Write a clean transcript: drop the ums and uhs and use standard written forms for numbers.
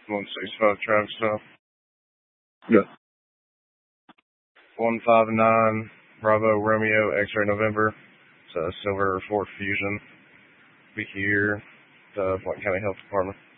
165 traffic stop. Yes. 159 Bravo Romeo X-ray November. It's a Silver Ford Fusion. Be here, the Blount County Health Department.